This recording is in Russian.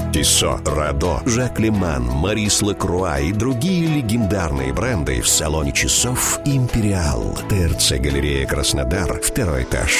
Тиссо, Радо, Жак Леман, Марис Лакруа и другие легендарные бренды в салоне часов «Империал». ТРЦ «Галерея Краснодар», 2 этаж.